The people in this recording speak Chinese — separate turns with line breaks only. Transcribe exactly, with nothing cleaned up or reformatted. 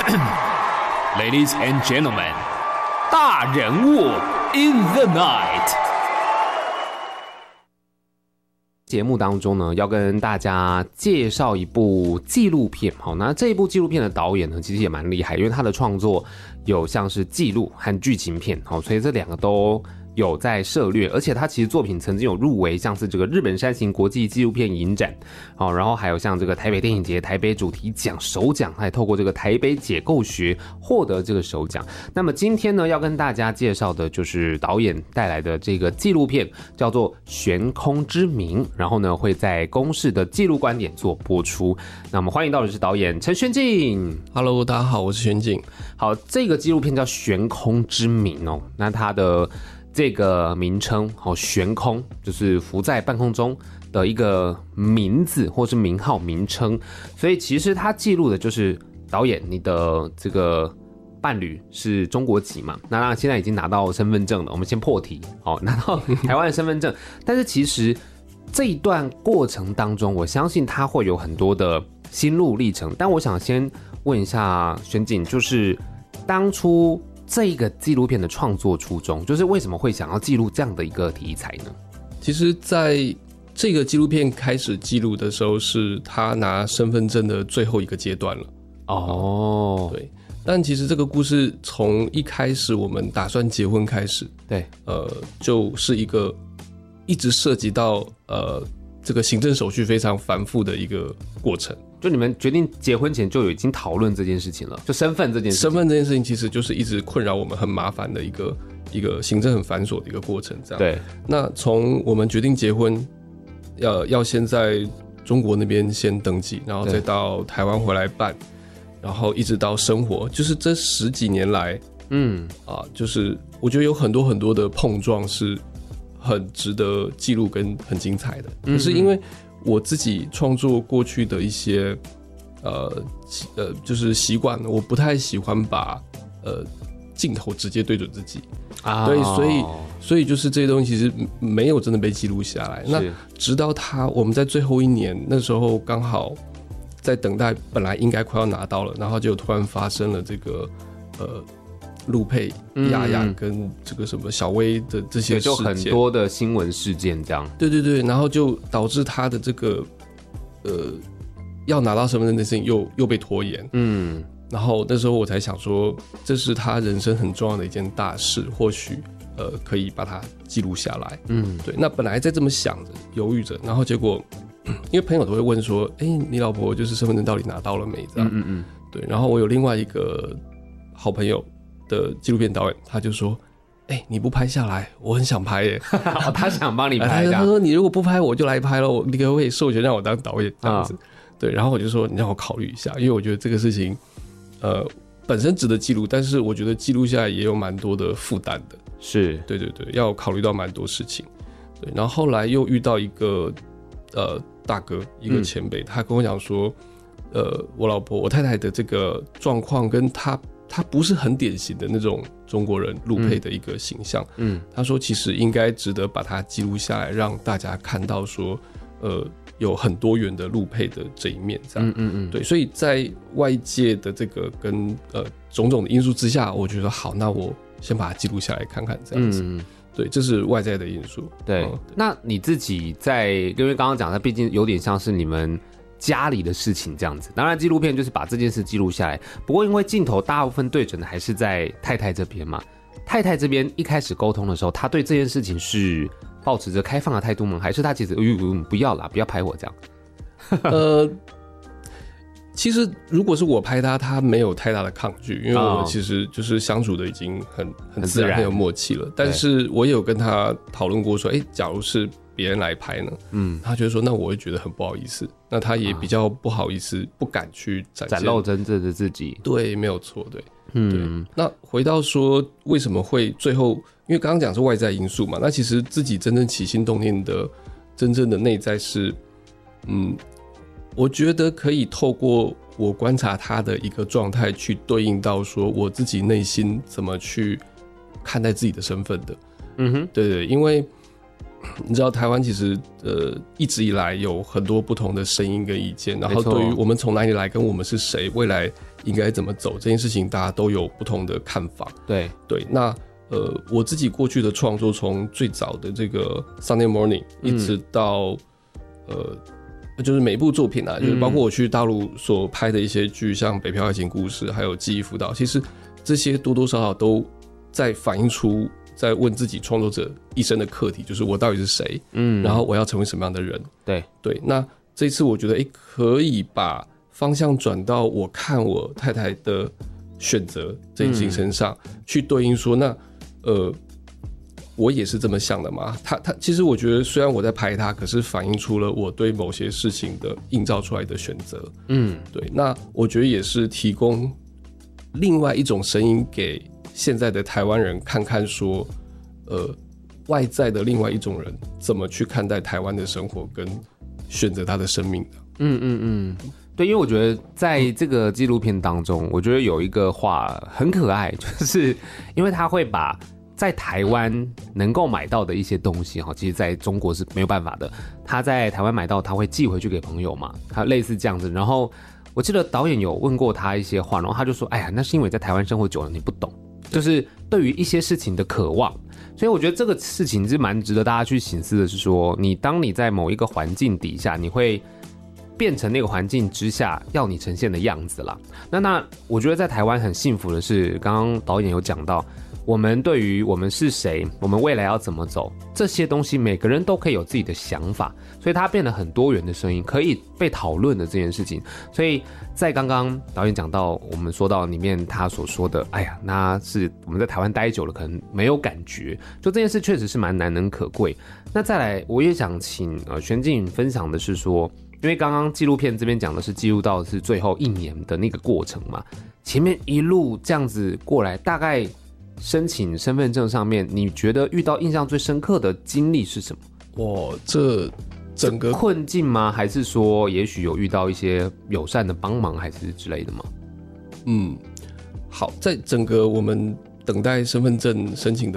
Ladies and gentlemen， 大人物 in the night。节目当中呢，要跟大家介绍一部纪录片。好，那这一部纪录片的导演呢，其实也蛮厉害，因为他的创作有像是纪录和剧情片，好，所以这两个都有在涉猎，而且他其实作品曾经有入围，像是这个日本山形国际纪录片影展，好，然后还有像这个台北电影节台北主题奖首奖，还透过这个台北解构学获得这个首奖。那么今天呢，要跟大家介绍的就是导演带来的这个纪录片，叫做《悬空之名》，然后呢会在公视的纪录观点做播出。那我们欢迎到的是导演陈玄镜。
Hello， 大家好，我是玄镜。
好，这个纪录片叫《悬空之名》哦，那它的这个名称，好，悬空就是浮在半空中的一个名字或是名号名称，所以其实它记录的就是导演你的这个伴侣是中国籍嘛，那他现在已经拿到身份证了，我们先破题，好，拿到台湾的身份证，但是其实这一段过程当中，我相信他会有很多的心路历程，但我想先问一下玄镜，就是当初这一个纪录片的创作初衷，就是为什么会想要记录这样的一个题材呢？
其实在这个纪录片开始记录的时候，是他拿身份证的最后一个阶段了。
哦，
对。但其实这个故事从一开始我们打算结婚开始，
对，
呃，就是一个一直涉及到呃这个行政手续非常繁复的一个过程。
就你们决定结婚前就已经讨论这件事情了，就身份这件事情。
身份这件事情其实就是一直困扰我们很麻烦的一个一个行政很繁琐的一个过程，这样。
对。
那从我们决定结婚，要要先在中国那边先登记，然后再到台湾回来办，然后一直到生活，就是这十几年来，嗯啊，就是我觉得有很多很多的碰撞是很值得记录跟很精彩的。可是因为我自己创作过去的一些呃呃，就是习惯，我不太喜欢把呃镜头直接对准自己啊，对，所以所以就是这些东西其实没有真的被记录下来。那直到他我们在最后一年那时候刚好在等待，本来应该快要拿到了，然后就突然发生了这个呃。陆配、雅雅跟这个什么小薇的这些事件，
就很多的新闻事件这样。
对对对，然后就导致他的这个呃要拿到身份证的事情又又被拖延。嗯，然后那时候我才想说，这是他人生很重要的一件大事，或许呃可以把它记录下来。嗯，对。那本来在这么想着、犹豫着，然后结果因为朋友都会问说：“哎，你老婆就是身份证到底拿到了没？”这样。嗯嗯嗯。对，然后我有另外一个好朋友的纪录片导演，他就说：“哎、欸，你不拍下来，我很想拍耶。
哦”他想帮你拍，
他说：“你如果不拍，我就来拍了，你可不可以授权让我当导演？”这样子，哦、对。然后我就说：“你让我考虑一下，因为我觉得这个事情，呃，本身值得记录，但是我觉得记录下来也有蛮多的负担的。”
是，
对对对，要考虑到蛮多事情。对，然后后来又遇到一个呃大哥，一个前辈，嗯、他跟我讲说：“呃，我老婆，我太太的这个状况跟他。”他不是很典型的那种中国人陆配的一个形象，嗯，他说其实应该值得把它记录下来，让大家看到说，呃，有很多元的陆配的这一面，这样，嗯嗯嗯，对，所以在外界的这个跟呃种种的因素之下，我觉得好，那我先把它记录下来看看，这样子，嗯，对，这是外在的因素，
对，嗯、对，那你自己在，因为刚刚讲的，毕竟有点像是你们家里的事情这样子，当然纪录片就是把这件事记录下来。不过因为镜头大部分对准的还是在太太这边嘛，太太这边一开始沟通的时候，她对这件事情是抱持着开放的态度吗？还是她其实嗯不要啦，不要拍我这样？呃，
其实如果是我拍她，她没有太大的抗拒，因为我们其实就是相处的已经很很自然、很有默契了。但是我也有跟她讨论过说，哎、欸，假如是别人来拍呢，嗯，他觉得说那我会觉得很不好意思，那他也比较不好意思，啊、不敢去展
展露真正的自己，
对，没有错，对，嗯，对。那回到说为什么会最后，因为刚刚讲是外在因素嘛，那其实自己真正起心动念的真正的内在是，嗯，我觉得可以透过我观察他的一个状态去对应到说我自己内心怎么去看待自己的身份的，嗯哼，对对，因为。 你知道台湾其实呃一直以来有很多不同的声音跟意见，然后对于我们从哪里来跟我们是谁，未来应该怎么走这件事情，大家都有不同的看法。
对对，
那呃我自己过去的创作，从最早的这个 Sunday Morning 一直到、嗯、呃就是每一部作品啊，就是包括我去大陆所拍的一些剧，像《北漂爱情故事》还有《记忆辅导》，其实这些多多少少都在反映出。在问自己创作者一生的课题，就是我到底是谁，嗯，然后我要成为什么样的人？
对对。
那这次我觉得，哎、欸，可以把方向转到我看我太太的选择这件事情身上，嗯、去对应说，那呃，我也是这么想的嘛？他他其实我觉得，虽然我在拍他，可是反映出了我对某些事情的映照出来的选择。嗯，对。那我觉得也是提供另外一种声音给。现在的台湾人看看说，呃，外在的另外一种人怎么去看待台湾的生活跟选择他的生命的。
嗯嗯嗯，对，因为我觉得在这个纪录片当中，我觉得有一个话很可爱，就是因为他会把在台湾能够买到的一些东西，其实在中国是没有办法的。他在台湾买到，他会寄回去给朋友嘛，他类似这样子。然后我记得导演有问过他一些话，然后他就说：“哎呀，那是因为在台湾生活久了，你不懂。”就是对于一些事情的渴望，所以我觉得这个事情是蛮值得大家去省思的，是说你当你在某一个环境底下，你会变成那个环境之下要你呈现的样子啦。那那我觉得在台湾很幸福的是，刚刚导演有讲到，我们对于我们是谁，我们未来要怎么走，这些东西每个人都可以有自己的想法，所以它变得很多元的声音，可以被讨论的这件事情。所以在刚刚导演讲到，我们说到里面他所说的，哎呀，那是我们在台湾待久了，可能没有感觉，就这件事确实是蛮难能可贵。那再来，我也想请呃玄静分享的是说，因为刚刚纪录片这边讲的是记录到的是最后一年的那个过程嘛，前面一路这样子过来，大概申请身份证上面，你觉得遇到印象最深刻的经历是什么？
哇，这整个
困境吗？还是说也许有遇到一些友善的帮忙，还是之类的吗？
嗯，好，在整个我们等待身份证申请的